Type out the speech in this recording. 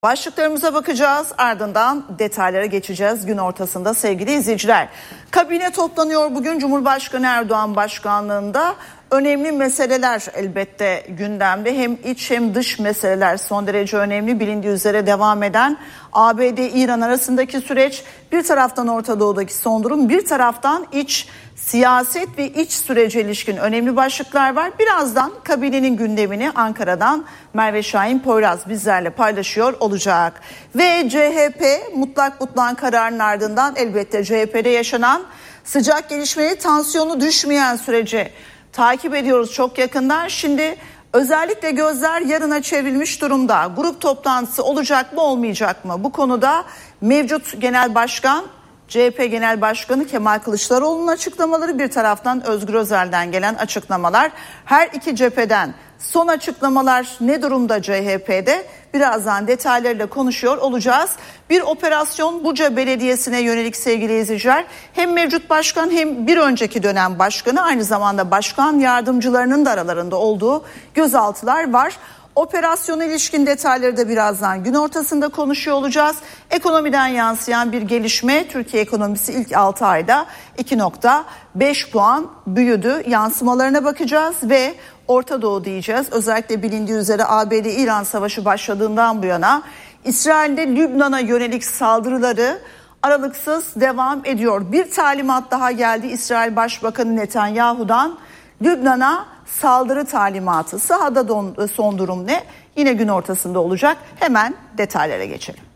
Başlıklarımıza bakacağız, ardından detaylara geçeceğiz gün ortasında sevgili izleyiciler. Kabine toplanıyor bugün Cumhurbaşkanı Erdoğan başkanlığında. Önemli meseleler elbette gündemde, hem iç hem dış meseleler son derece önemli. Bilindiği üzere devam eden ABD-İran arasındaki süreç, bir taraftan Orta Doğu'daki son durum, bir taraftan iç siyaset ve iç sürece ilişkin önemli başlıklar var. Birazdan kabinenin gündemini Ankara'dan Merve Şahin Poyraz bizlerle paylaşıyor olacak. Ve CHP mutlak butlan kararının ardından elbette CHP'de yaşanan sıcak gelişmeyi, tansiyonu düşmeyen süreci takip ediyoruz çok yakından. Şimdi özellikle gözler yarına çevrilmiş durumda. Grup toplantısı olacak mı olmayacak mı? Bu konuda mevcut Genel Başkan, CHP Genel Başkanı Kemal Kılıçdaroğlu'nun açıklamaları, bir taraftan Özgür Özel'den gelen açıklamalar. Her iki cepheden son açıklamalar ne durumda CHP'de? Birazdan detaylarıyla konuşuyor olacağız. Bir operasyon Buca Belediyesi'ne yönelik sevgili izleyiciler. Hem mevcut başkan hem bir önceki dönem başkanı, aynı zamanda başkan yardımcılarının da aralarında olduğu gözaltılar var. Operasyona ilişkin detayları da birazdan gün ortasında konuşuyor olacağız. Ekonomiden yansıyan bir gelişme, Türkiye ekonomisi ilk 6 ayda 2,5 puan büyüdü. Yansımalarına bakacağız ve Orta Doğu diyeceğiz. Özellikle bilindiği üzere ABD-İran savaşı başladığından bu yana İsrail'de Lübnan'a yönelik saldırıları aralıksız devam ediyor. Bir talimat daha geldi İsrail Başbakanı Netanyahu'dan. Lübnan'a saldırı talimatı. Sahada son durum ne? Yine gün ortasında olacak. Hemen detaylara geçelim.